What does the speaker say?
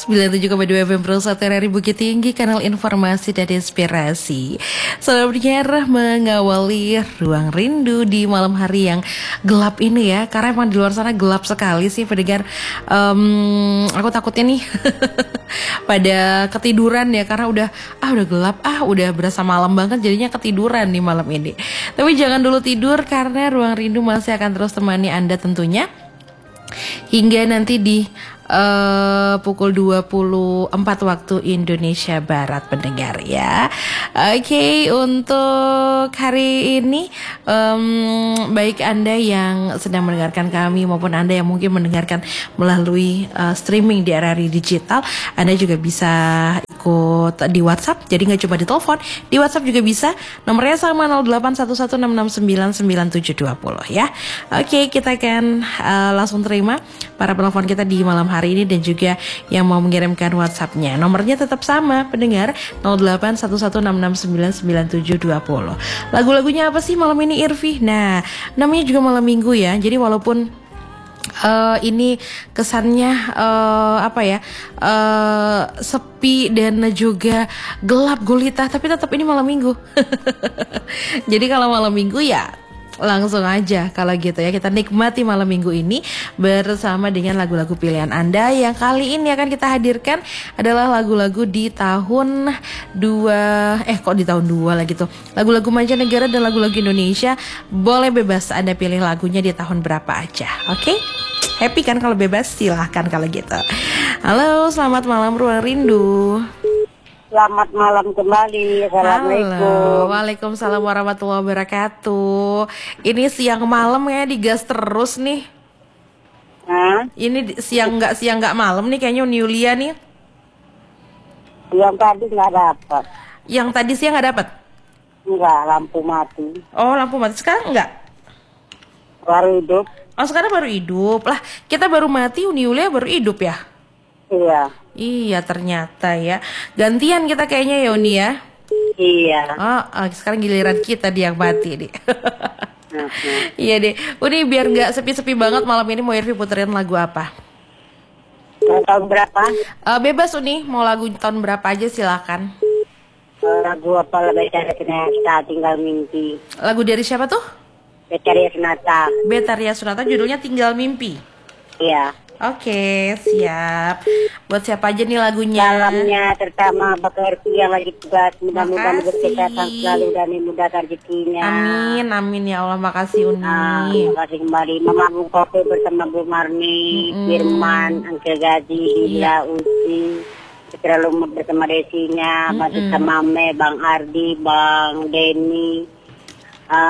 97,2 FM Pro Sateri Bukit Tinggi, kanal informasi dan inspirasi. Selamat pendengar, mengawali Ruang Rindu di malam hari yang gelap ini ya. Karena emang di luar sana gelap sekali sih pendengar. Aku takutnya nih pada ketiduran ya, karena udah gelap, udah berasa malam banget, jadinya ketiduran nih malam ini. Tapi jangan dulu tidur, karena Ruang Rindu masih akan terus temani Anda tentunya hingga nanti di pukul 24 waktu Indonesia Barat pendengar ya. Oke, untuk hari ini baik Anda yang sedang mendengarkan kami maupun Anda yang mungkin mendengarkan melalui streaming di RRI Digital, Anda juga bisa ikut di WhatsApp. Jadi nggak cuma di telepon, di WhatsApp juga bisa. Nomornya sama 081166997720 ya. Oke, kita akan langsung terima para penelpon kita di malam hari ini dan juga yang mau mengirimkan WhatsApp-nya. Nomornya tetap sama pendengar, 081166997720. Lagu-lagunya apa sih malam ini Irvi? Nah, namanya juga malam minggu ya. Jadi walaupun ini kesannya sepi dan juga gelap gulita, tapi tetap ini malam minggu. Jadi kalau malam minggu ya langsung aja kalau gitu ya, kita nikmati malam minggu ini bersama dengan lagu-lagu pilihan Anda. Yang kali ini akan kita hadirkan adalah lagu-lagu di tahun di tahun 2 lagi tuh. Lagu-lagu mancanegara dan lagu-lagu Indonesia. Boleh bebas Anda pilih lagunya di tahun berapa aja. Oke? Happy kan kalau bebas? Silahkan kalau gitu. Halo, selamat malam Ruang Rindu. Selamat malam kembali. Assalamualaikum. Halo, waalaikumsalam warahmatullahi wabarakatuh. Ini siang malam ya, digas terus nih. Ini siang nggak malam nih kayaknya Yulia nih. Yang tadi nggak dapat. Yang tadi siang nggak dapat? Enggak, lampu mati. Oh, lampu mati. Sekarang nggak? Baru hidup. Oh, sekarang baru hidup. Lah, kita baru mati, Yulia baru hidup ya? Iya. Iya, ternyata ya. Gantian kita kayaknya ya Uni ya. Iya. Sekarang giliran kita dia yang mati nih. Iya deh. Uni, biar nggak sepi-sepi banget malam ini, mau Irvi puterin lagu apa? Tahun berapa? Bebas Uni, mau lagu tahun berapa aja silakan. Lagu apa? Betaria Sunata, Tinggal Mimpi. Lagu dari siapa tuh? Betaria Sunata. Betaria Sunata, judulnya Tinggal Mimpi. Iya. Oke, siap. Buat siapa aja nih lagunya? Salamnya terutama Bapak Irvi yang lagi tugas. Mudah-mudahan berkesehatan selalu dan dimudahkan rezekinya. Amin, amin ya Allah. Makasih Uni. Terima kasih kembali. Mama Bu Kopi bersama Bu Marni, Firman, Angkel Gaji, Dila, Uci, Citra Lumut bersama Desinya, Mbak Mame, Bang Ardi, Bang Denny,